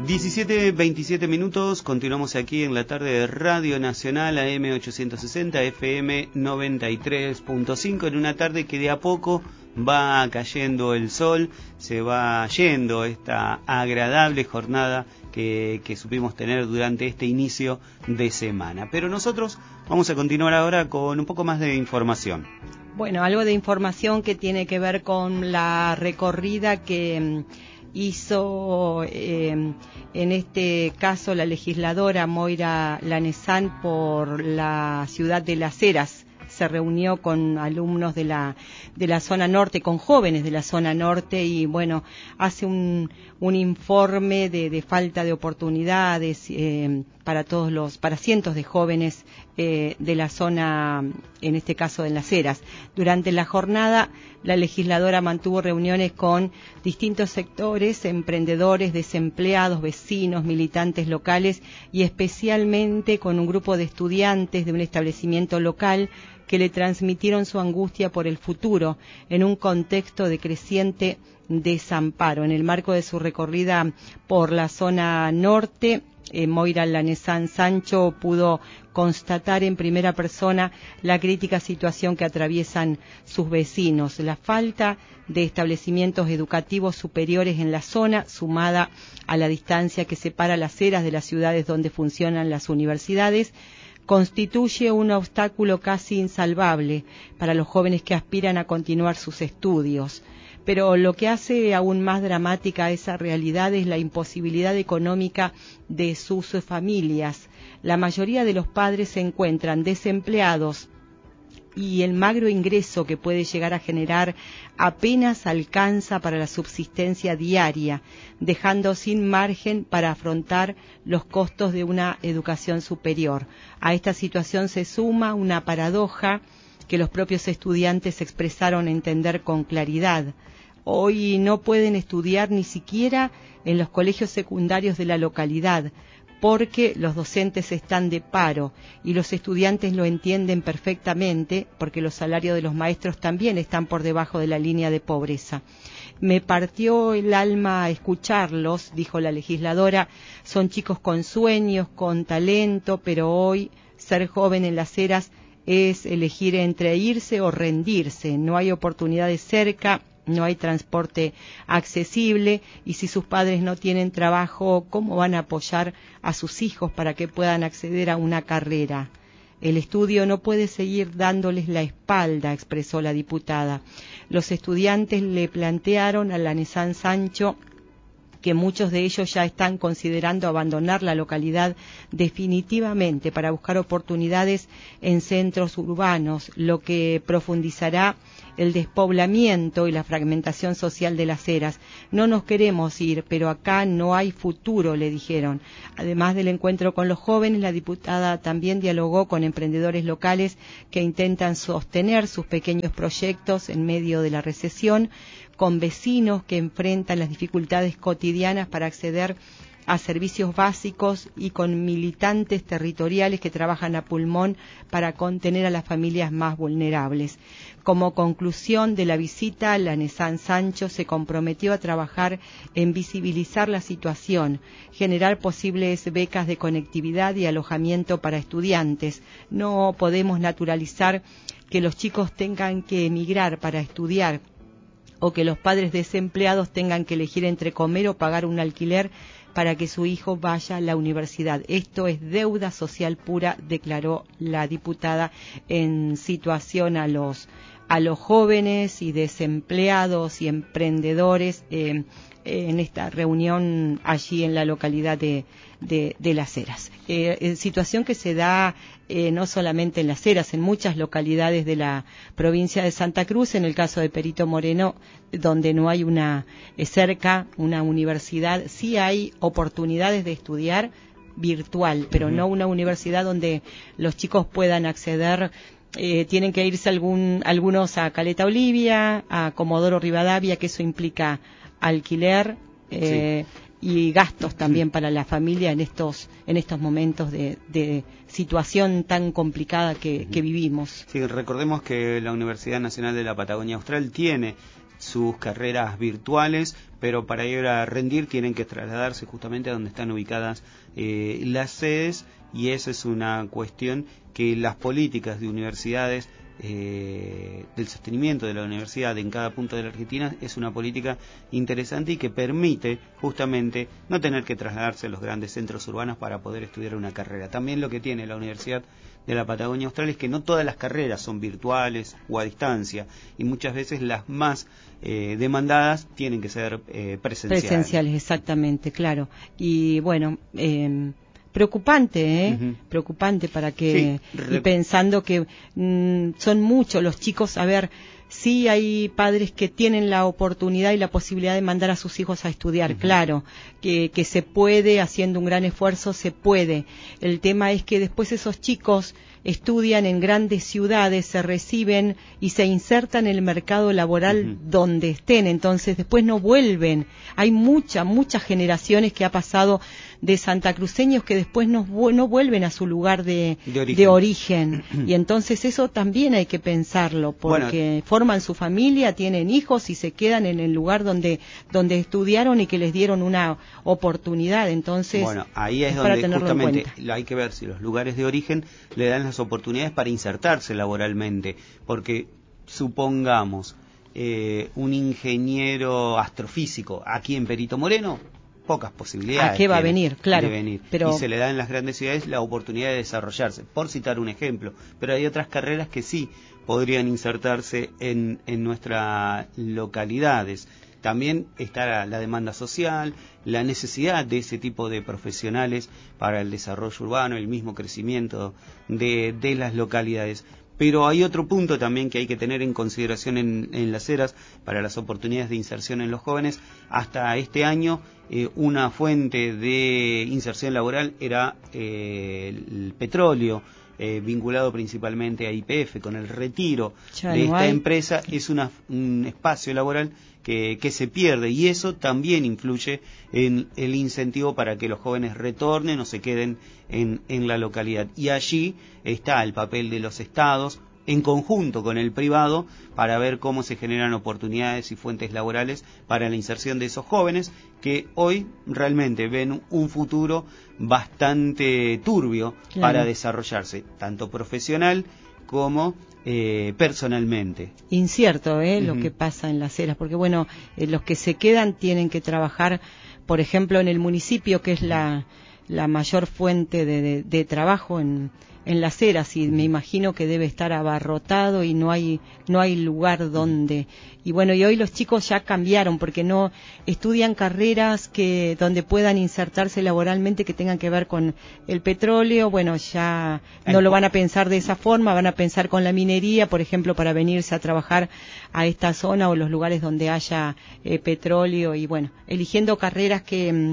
17:27 minutos, continuamos aquí en la tarde de Radio Nacional AM 860, FM 93.5, en una tarde que de a poco va cayendo el sol, se va yendo esta agradable jornada que supimos tener durante este inicio de semana. Pero nosotros vamos a continuar ahora con un poco más de información. Bueno, algo de información que tiene que ver con la recorrida que hizo en este caso la legisladora Moira Lanesán por la ciudad de Las Heras. Se reunió con alumnos de la zona norte, con jóvenes de la zona norte, y bueno, hace un informe de falta de oportunidades para cientos de jóvenes de la zona, en este caso de Las Heras. Durante la jornada, la legisladora mantuvo reuniones con distintos sectores, emprendedores, desempleados, vecinos, militantes locales y especialmente con un grupo de estudiantes de un establecimiento local que le transmitieron su angustia por el futuro en un contexto de creciente desamparo. En el marco de su recorrida por la zona norte, Moira Lanesán Sancho pudo constatar en primera persona la crítica situación que atraviesan sus vecinos, la falta de establecimientos educativos superiores en la zona, sumada a la distancia que separa Las Heras de las ciudades donde funcionan las universidades, constituye un obstáculo casi insalvable para los jóvenes que aspiran a continuar sus estudios. Pero lo que hace aún más dramática esa realidad es la imposibilidad económica de sus familias. La mayoría de los padres se encuentran desempleados y el magro ingreso que puede llegar a generar apenas alcanza para la subsistencia diaria, dejando sin margen para afrontar los costos de una educación superior. A esta situación se suma una paradoja que los propios estudiantes expresaron entender con claridad. Hoy no pueden estudiar ni siquiera en los colegios secundarios de la localidad, porque los docentes están de paro y los estudiantes lo entienden perfectamente, porque los salarios de los maestros también están por debajo de la línea de pobreza. Me partió el alma escucharlos, dijo la legisladora. Son chicos con sueños, con talento, pero hoy ser joven en Las Heras es elegir entre irse o rendirse. No hay oportunidades cerca, no hay transporte accesible, y si sus padres no tienen trabajo, ¿cómo van a apoyar a sus hijos para que puedan acceder a una carrera? El estudio no puede seguir dándoles la espalda, expresó la diputada. Los estudiantes le plantearon a Lanesán Sancho que muchos de ellos ya están considerando abandonar la localidad definitivamente para buscar oportunidades en centros urbanos, lo que profundizará el despoblamiento y la fragmentación social de Las Heras. No nos queremos ir, pero acá no hay futuro, le dijeron. Además del encuentro con los jóvenes, la diputada también dialogó con emprendedores locales que intentan sostener sus pequeños proyectos en medio de la recesión, con vecinos que enfrentan las dificultades cotidianas para acceder a servicios básicos y con militantes territoriales que trabajan a pulmón para contener a las familias más vulnerables. Como conclusión de la visita, Lanesán Sancho se comprometió a trabajar en visibilizar la situación, generar posibles becas de conectividad y alojamiento para estudiantes. No podemos naturalizar que los chicos tengan que emigrar para estudiar, o que los padres desempleados tengan que elegir entre comer o pagar un alquiler para que su hijo vaya a la universidad. Esto es deuda social pura, declaró la diputada en situación a los jóvenes y desempleados y emprendedores en esta reunión allí en la localidad de Las Heras. Situación que se da no solamente en Las Heras, en muchas localidades de la provincia de Santa Cruz. En el caso de Perito Moreno, donde no hay cerca una universidad, sí hay oportunidades de estudiar virtual, pero no una universidad donde los chicos puedan acceder. Tienen que irse algunos a Caleta Olivia, a Comodoro Rivadavia, que eso implica alquiler y gastos también para la familia en estos momentos de situación tan complicada que vivimos. Sí, recordemos que la Universidad Nacional de la Patagonia Austral tiene sus carreras virtuales, pero para ir a rendir tienen que trasladarse justamente a donde están ubicadas las sedes, y eso es una cuestión que las políticas de universidades, del sostenimiento de la universidad en cada punto de la Argentina, es una política interesante y que permite justamente no tener que trasladarse a los grandes centros urbanos para poder estudiar una carrera. También lo que tiene la Universidad de la Patagonia Austral es que no todas las carreras son virtuales o a distancia, y muchas veces las más demandadas tienen que ser presenciales. Presenciales, exactamente, claro. Y bueno, preocupante, preocupante para que, y pensando que son muchos los chicos. A ver, sí hay padres que tienen la oportunidad y la posibilidad de mandar a sus hijos a estudiar, claro, que se puede, haciendo un gran esfuerzo se puede. El tema es que después esos chicos estudian en grandes ciudades, se reciben y se insertan en el mercado laboral donde estén, entonces después no vuelven. Hay muchas generaciones que ha pasado de santacruceños que después no vuelven a su lugar de origen. Y entonces eso también hay que pensarlo, porque forman su familia, tienen hijos y se quedan en el lugar donde estudiaron y que les dieron una oportunidad. Entonces, ahí es donde justamente hay que ver si los lugares de origen le dan las oportunidades para insertarse laboralmente, porque supongamos un ingeniero astrofísico aquí en Perito Moreno, pocas posibilidades. ¿A qué va a venir? Claro. Pero... Y se le da en las grandes ciudades la oportunidad de desarrollarse, por citar un ejemplo. Pero hay otras carreras que sí podrían insertarse en nuestras localidades. También está la demanda social, la necesidad de ese tipo de profesionales para el desarrollo urbano, el mismo crecimiento de las localidades. Pero hay otro punto también que hay que tener en consideración en Las Heras para las oportunidades de inserción en los jóvenes. Hasta este año una fuente de inserción laboral era el petróleo, vinculado principalmente a YPF. Con el retiro de esta empresa es un espacio laboral que se pierde, y eso también influye en el incentivo para que los jóvenes retornen o se queden en la localidad. Y allí está el papel de los estados en conjunto con el privado para ver cómo se generan oportunidades y fuentes laborales para la inserción de esos jóvenes que hoy realmente ven un futuro bastante turbio para desarrollarse, tanto profesional como personalmente. Incierto, lo que pasa en Las Heras, porque bueno, los que se quedan tienen que trabajar, por ejemplo, en el municipio, que es la mayor fuente de trabajo en Las Heras, y me imagino que debe estar abarrotado y no hay lugar donde. Y bueno, y hoy los chicos ya cambiaron, porque no estudian carreras donde puedan insertarse laboralmente, que tengan que ver con el petróleo. Bueno, ya no lo van a pensar de esa forma, van a pensar con la minería, por ejemplo, para venirse a trabajar a esta zona o los lugares donde haya petróleo, y bueno, eligiendo carreras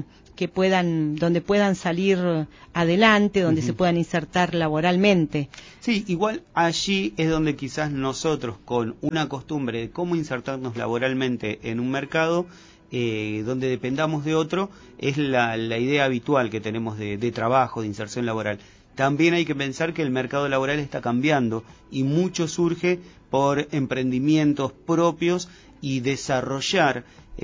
donde puedan salir adelante, donde se puedan insertar laboralmente. Sí, igual allí es donde quizás nosotros, con una costumbre de cómo insertarnos laboralmente en un mercado, donde dependamos de otro, es la idea habitual que tenemos de trabajo, de inserción laboral. También hay que pensar que el mercado laboral está cambiando y mucho surge por emprendimientos propios y desarrollar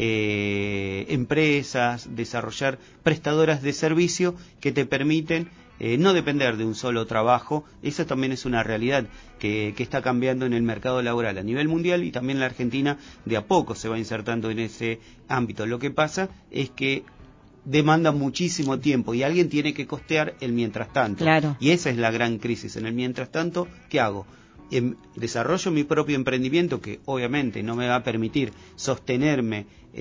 empresas, desarrollar prestadoras de servicio que te permiten no depender de un solo trabajo. Esa también es una realidad que está cambiando en el mercado laboral a nivel mundial, y también la Argentina de a poco se va insertando en ese ámbito. Lo que pasa es que demanda muchísimo tiempo y alguien tiene que costear el mientras tanto. Claro. Y esa es la gran crisis. En el mientras tanto, ¿qué hago? Desarrollo mi propio emprendimiento, que obviamente no me va a permitir sostenerme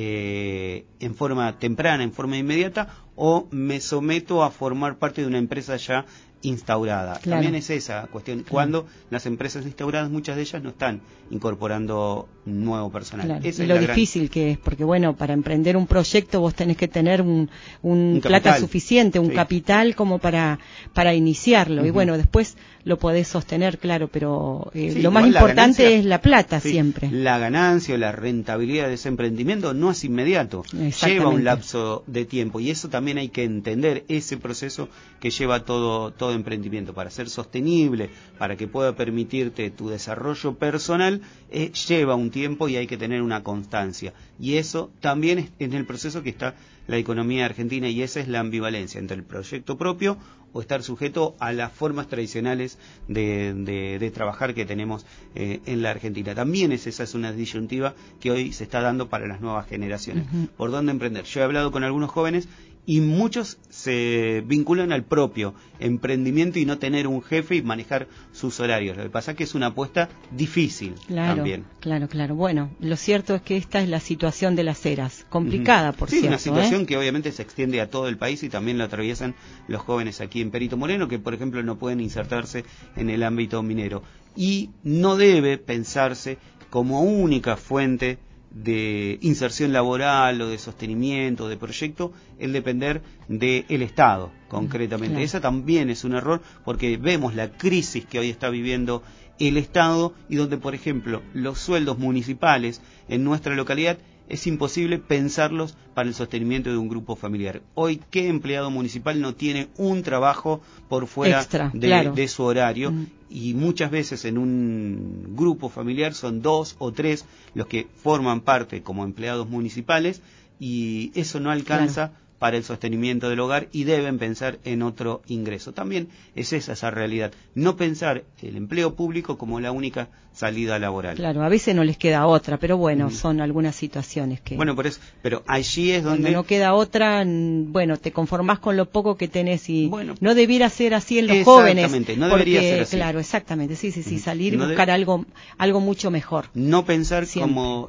en forma temprana, en forma inmediata, o me someto a formar parte de una empresa ya instaurada. Claro. También es esa cuestión, cuando las empresas instauradas, muchas de ellas no están incorporando nuevo personal. Claro. Esa y es lo la difícil que es, porque bueno, para emprender un proyecto vos tenés que tener un plata suficiente, un capital como para iniciarlo, y bueno, después lo podés sostener, claro, pero lo más importante es la plata siempre. La ganancia o la rentabilidad de ese emprendimiento no es inmediato, lleva un lapso de tiempo, y eso también hay que entender, ese proceso que lleva todo de emprendimiento, para ser sostenible, para que pueda permitirte tu desarrollo personal, lleva un tiempo y hay que tener una constancia. Y eso también es en el proceso que está la economía argentina, y esa es la ambivalencia entre el proyecto propio o estar sujeto a las formas tradicionales de trabajar que tenemos en la Argentina. También esa es una disyuntiva que hoy se está dando para las nuevas generaciones. ¿Por dónde emprender? Yo he hablado con algunos jóvenes y muchos se vinculan al propio emprendimiento y no tener un jefe y manejar sus horarios. Lo que pasa es que es una apuesta difícil también. Claro. Bueno, lo cierto es que esta es la situación de las eras, complicada, por cierto. Sí, una situación que obviamente se extiende a todo el país y también lo atraviesan los jóvenes aquí en Perito Moreno, que por ejemplo no pueden insertarse en el ámbito minero. Y no debe pensarse como única fuente de inserción laboral o de sostenimiento, de proyecto, el depender del Estado, concretamente. Esa también es un error, porque vemos la crisis que hoy está viviendo el Estado y donde, por ejemplo, los sueldos municipales en nuestra localidad es imposible pensarlos para el sostenimiento de un grupo familiar. Hoy, ¿qué empleado municipal no tiene un trabajo por fuera extra, de su horario? Y muchas veces en un grupo familiar son 2 o 3 los que forman parte como empleados municipales, y eso no alcanza para el sostenimiento del hogar y deben pensar en otro ingreso. También es esa realidad, no pensar el empleo público como la única salida laboral. Claro, a veces no les queda otra, pero bueno, son algunas situaciones que... Bueno, pero allí es donde... Cuando no queda otra, bueno, te conformás con lo poco que tenés y no debiera ser así en los jóvenes. Exactamente, no debería ser así. Claro, exactamente, sí, salir y buscar algo mucho mejor. No pensar como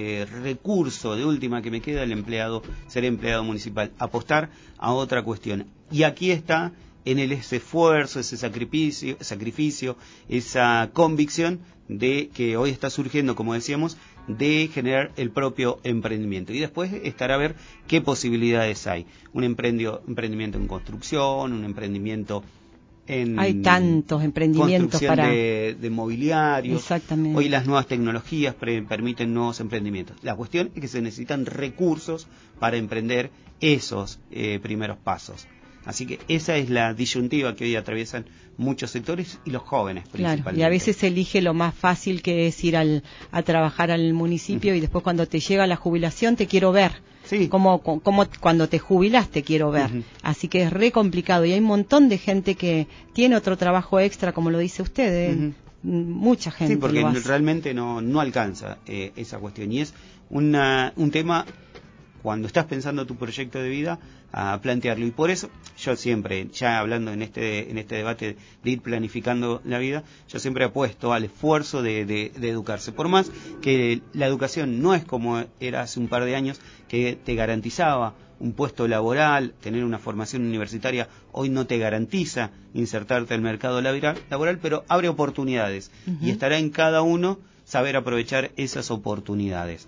recurso de última que me queda el empleado, ser empleado municipal, apostar a otra cuestión. Y aquí está en ese esfuerzo, ese sacrificio, esa convicción de que hoy está surgiendo, como decíamos, de generar el propio emprendimiento. Y después estará a ver qué posibilidades hay. Un emprendimiento en construcción, un emprendimiento en... Hay tantos emprendimientos de mobiliarios. Exactamente. Hoy las nuevas tecnologías permiten nuevos emprendimientos. La cuestión es que se necesitan recursos para emprender esos primeros pasos. Así que esa es la disyuntiva que hoy atraviesan muchos sectores y los jóvenes principalmente. Claro, y a veces se elige lo más fácil, que es ir a trabajar al municipio, y después cuando te llega la jubilación te quiero ver. Sí. Como cuando te jubilás te quiero ver. Así que es re complicado, y hay un montón de gente que tiene otro trabajo extra, como lo dice usted, mucha gente. Sí, porque lo hace. realmente no alcanza esa cuestión, y es un tema, cuando estás pensando tu proyecto de vida, a plantearlo. Y por eso yo siempre, ya hablando en este debate de ir planificando la vida, yo siempre apuesto al esfuerzo de educarse. Por más que la educación no es como era hace un par de años, que te garantizaba un puesto laboral, tener una formación universitaria, hoy no te garantiza insertarte al mercado laboral, pero abre oportunidades, y estará en cada uno saber aprovechar esas oportunidades.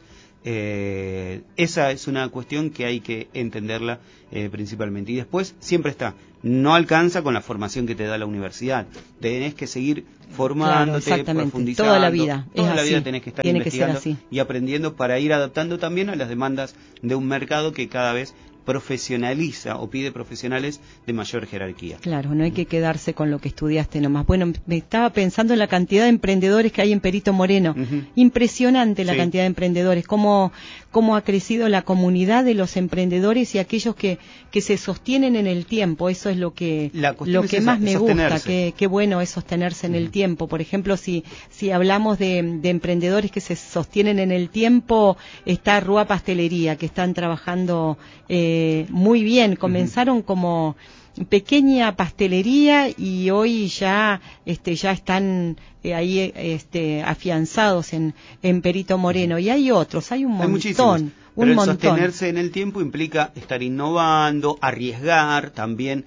Esa es una cuestión que hay que entenderla principalmente. Y después siempre está, no alcanza con la formación que te da la universidad, tenés que seguir formándote, profundizando, toda la vida, la vida tenés que estar investigando y aprendiendo para ir adaptando también a las demandas de un mercado que cada vez profesionaliza o pide profesionales de mayor jerarquía. Claro, no hay que quedarse con lo que estudiaste nomás. Bueno, me estaba pensando en la cantidad de emprendedores que hay en Perito Moreno. Impresionante la cantidad de emprendedores, cómo ha crecido la comunidad de los emprendedores y aquellos que se sostienen en el tiempo. Eso es lo que más me gusta, qué bueno es sostenerse en el tiempo. Por ejemplo, si hablamos de emprendedores que se sostienen en el tiempo, está Rúa Pastelería, que están trabajando muy bien. Comenzaron como pequeña pastelería y hoy ya están ahí afianzados en Perito Moreno, y hay otros, hay un montón. Pero el sostenerse en el tiempo implica estar innovando, arriesgar también,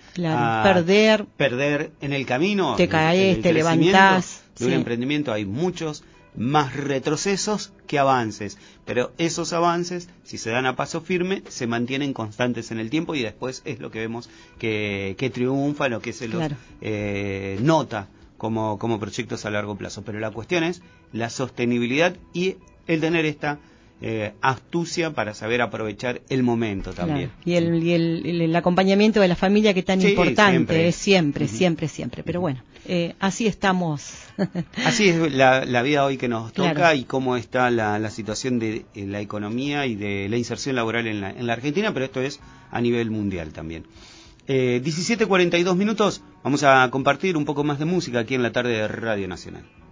perder en el camino. Te caes, te levantás. De un emprendimiento hay muchos más retrocesos que avances, pero esos avances, si se dan a paso firme, se mantienen constantes en el tiempo, y después es lo que vemos que triunfan o que se los nota como proyectos a largo plazo. Pero la cuestión es la sostenibilidad y el tener esta astucia para saber aprovechar el momento también. Claro. Y el acompañamiento de la familia, que tan importante, siempre. siempre. Pero bueno, así estamos. Así es la vida hoy que nos toca, claro. Y cómo está la situación de la economía y de la inserción laboral en la Argentina, pero esto es a nivel mundial también. 17:42 minutos, vamos a compartir un poco más de música aquí en la tarde de Radio Nacional.